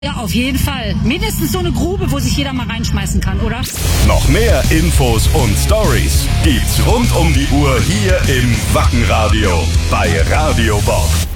Ja, auf jeden Fall. Mindestens so eine Grube, wo sich jeder mal reinschmeißen kann, oder? Noch mehr Infos und Stories gibt's rund um die Uhr hier im Wackenradio bei Radio Bob.